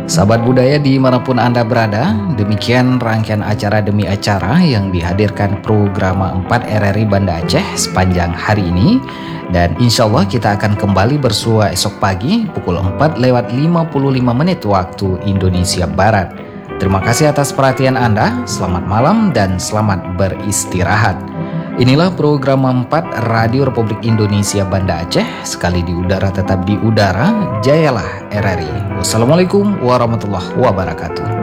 Sahabat budaya dimanapun Anda berada, demikian rangkaian acara demi acara yang dihadirkan program 4 RRI Banda Aceh sepanjang hari ini. Dan insya Allah kita akan kembali bersua esok pagi pukul 4:55 waktu Indonesia Barat. Terima kasih atas perhatian Anda, selamat malam dan selamat beristirahat. Inilah program 4 Radio Republik Indonesia Banda Aceh, sekali di udara tetap di udara, jayalah RRI. Wassalamualaikum warahmatullahi wabarakatuh.